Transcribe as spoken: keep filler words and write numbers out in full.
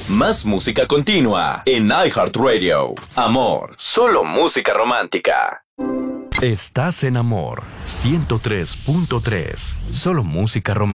Más música continua en iHeartRadio. Amor, solo música romántica. Estás en Amor ciento tres punto tres. Solo música romántica.